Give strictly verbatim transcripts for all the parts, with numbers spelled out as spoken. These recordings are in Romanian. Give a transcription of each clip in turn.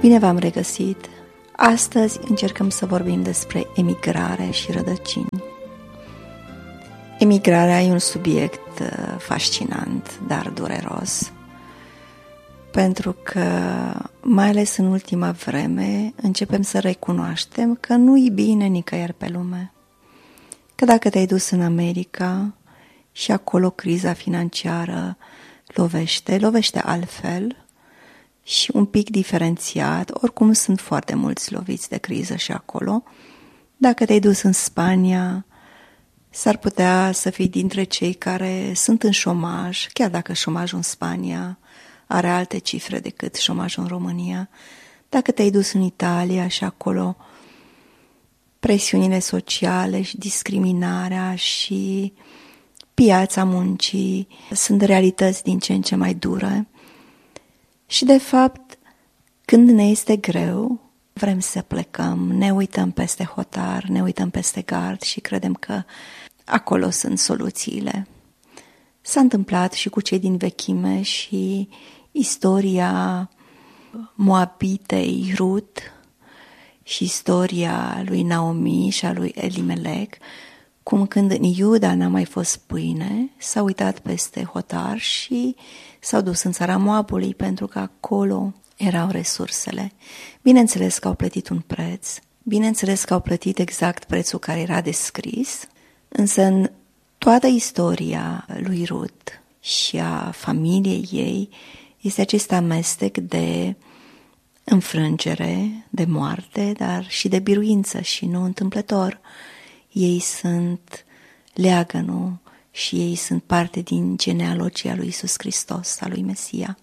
Bine v-am regăsit! Astăzi încercăm să vorbim despre emigrare și rădăcini. Emigrarea e un subiect fascinant, dar dureros, pentru că, mai ales în ultima vreme, începem să recunoaștem că nu-i bine nicăieri pe lume. Că dacă te-ai dus în America și acolo criza financiară lovește, lovește altfel și un pic diferențiat, oricum sunt foarte mulți loviți de criză și acolo. Dacă te-ai dus în Spania, s-ar putea să fii dintre cei care sunt în șomaj, chiar dacă șomajul în Spania are alte cifre decât șomajul în România. Dacă te-ai dus în Italia și acolo presiunile sociale și discriminarea și piața muncii sunt realități din ce în ce mai dure. Și de fapt, când ne este greu, vrem să plecăm, ne uităm peste hotar, ne uităm peste gard și credem că acolo sunt soluțiile. S-a întâmplat și cu cei din vechime și istoria Moabitei Rut și istoria lui Naomi și a lui Elimelec, cum când în Iuda n-a mai fost pâine, s-au uitat peste hotar și s-au dus în țara Moabului pentru că acolo erau resursele. Bineînțeles că au plătit un preț, bineînțeles că au plătit exact prețul care era descris, însă în toată istoria lui Rut și a familiei ei este acest amestec de înfrângere, de moarte, dar și de biruință și nu întâmplător. Ei sunt leagănul și ei sunt parte din genealogia lui Iisus Hristos, a lui Mesia.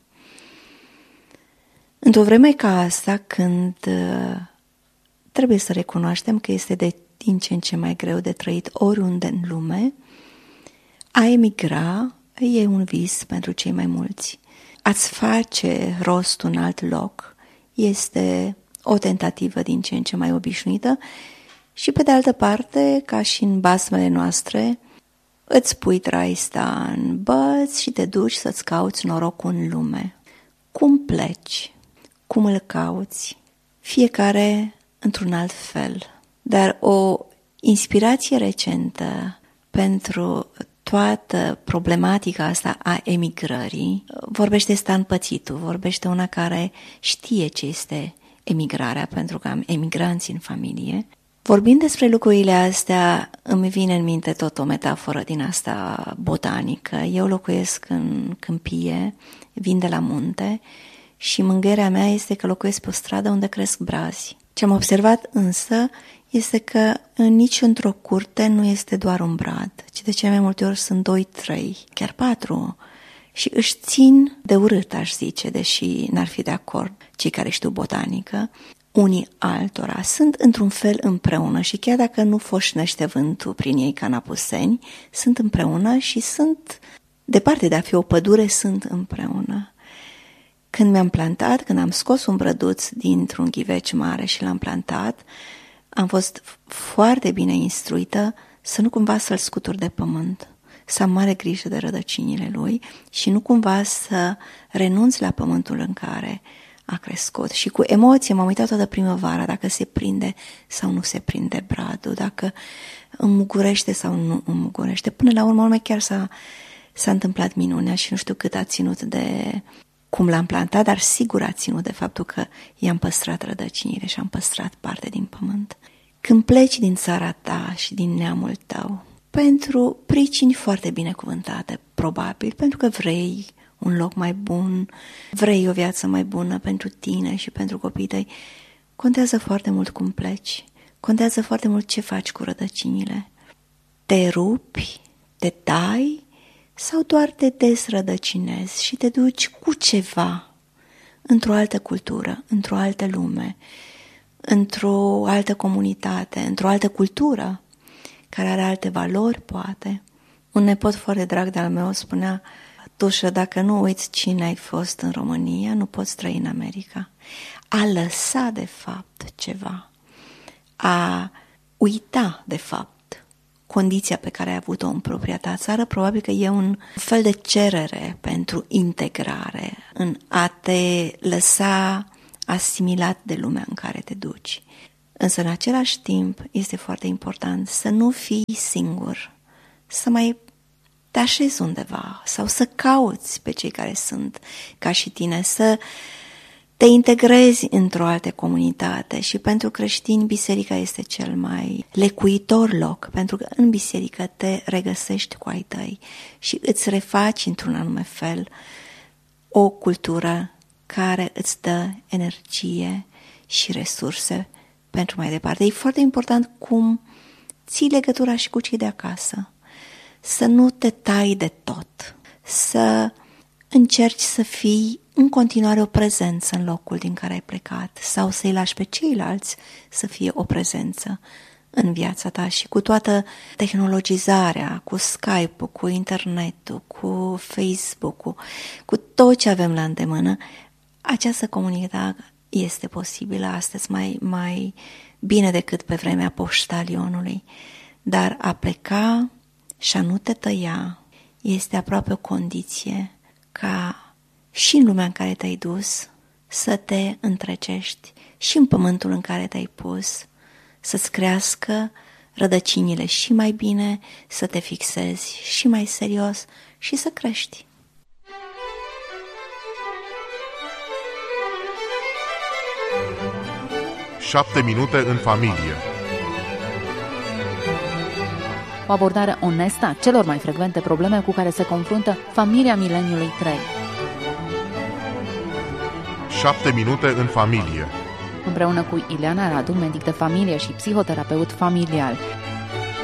Într-o vreme ca asta, când trebuie să recunoaștem că este de din ce în ce mai greu de trăit oriunde în lume, a emigra e un vis pentru cei mai mulți. A-ți face rost un alt loc este o tentativă din ce în ce mai obișnuită și, pe de altă parte, ca și în basmele noastre, îți pui traista în băți și te duci să-ți cauți norocul în lume. Cum pleci? Cum îl cauți? Fiecare într-un alt fel. Dar o inspirație recentă pentru toată problematica asta a emigrării vorbește Stan Pățitu, vorbește una care știe ce este emigrarea, pentru că am emigranți în familie. Vorbind despre lucrurile astea, îmi vine în minte tot o metaforă din asta botanică. Eu locuiesc în câmpie, vin de la munte și mângâierea mea este că locuiesc pe o stradă unde cresc brazi. Ce am observat însă este că nici într-o curte nu este doar un brad, ci de cele mai multe ori sunt doi, trei, chiar patru. Și își țin de urât, aș zice, deși n-ar fi de acord cei care știu botanică, unii altora. Sunt într-un fel împreună și chiar dacă nu foșnește vântul prin ei ca în Apuseni, sunt împreună și sunt, departe de a fi o pădure, sunt împreună. Când mi-am plantat, când am scos un brăduț dintr-un ghiveci mare și l-am plantat, am fost foarte bine instruită să nu cumva să-l scutur de pământ, să am mare grijă de rădăcinile lui și nu cumva să renunț la pământul în care a crescut. Și cu emoție m-am uitat toată primăvara dacă se prinde sau nu se prinde bradul, dacă înmugurește sau nu înmugurește. Până la urmă, urmă chiar s-a, s-a întâmplat minunea și nu știu cât a ținut de cum l-am plantat, dar sigur a ținut de faptul că i-am păstrat rădăcinile și am păstrat parte din pământ. Când pleci din țara ta și din neamul tău, pentru pricini foarte binecuvântate, probabil, pentru că vrei un loc mai bun, vrei o viață mai bună pentru tine și pentru copiii tăi, contează foarte mult cum pleci, contează foarte mult ce faci cu rădăcinile. Te rupi, te tai sau doar te dezrădăcinezi și te duci cu ceva într-o altă cultură, într-o altă lume, într-o altă comunitate, într-o altă cultură care are alte valori, poate. Un nepot foarte drag de-al meu spunea: Tușă, dacă nu uiți cine ai fost în România, nu poți trăi în America. A lăsa, de fapt, ceva. A uita, de fapt, condiția pe care ai avut-o în propria ta țară, probabil că e un fel de cerere pentru integrare, în a te lăsa asimilat de lumea în care te duci. Însă, în același timp, este foarte important să nu fii singur, să mai te așezi undeva sau să cauți pe cei care sunt ca și tine, să te integrezi într-o altă comunitate. Și pentru creștini, biserica este cel mai lecuitor loc, pentru că în biserică te regăsești cu ai tăi și îți refaci într-un anume fel o cultură care îți dă energie și resurse pentru mai departe. E foarte important cum ții legătura și cu cei de acasă, să nu te tai de tot, să încerci să fii în continuare o prezență în locul din care ai plecat sau să-i lași pe ceilalți să fie o prezență în viața ta. Și cu toată tehnologizarea, cu Skype-ul, cu internetul, cu Facebook-ul, cu tot ce avem la îndemână, această comunicare este posibilă astăzi mai, mai bine decât pe vremea poștalionului. Dar a pleca și a nu te tăia este aproape o condiție ca și în lumea în care te-ai dus să te întrecești și în pământul în care te-ai pus, să-ți crească rădăcinile și mai bine, să te fixezi și mai serios și să crești. Șapte minute în familie. O abordare onestă a celor mai frecvente probleme cu care se confruntă familia mileniului trei. Șapte minute în familie. Împreună cu Ileana Radu, medic de familie și psihoterapeut familial.